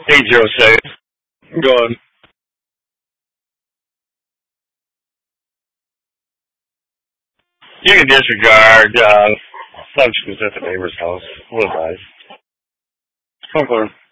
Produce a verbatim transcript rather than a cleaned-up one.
Hey, Jose. Go on. You can disregard uh, subjects at the neighbor's house. What advice? Come on.